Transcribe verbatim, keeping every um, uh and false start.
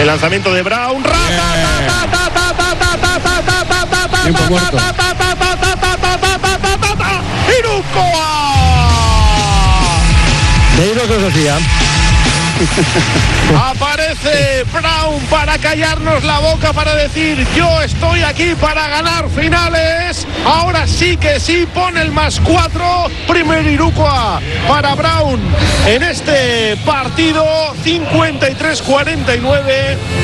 El lanzamiento de Brown. Tiempo muerto. ¡Irukoa! De lo que os decía. Aparece Brown para callarnos la boca, para decir: yo estoy aquí para ganar finales. Ahora sí que sí, pone el más cuatro. Primer Irukoa para Brown en este partido. cincuenta y tres cuarenta y nueve.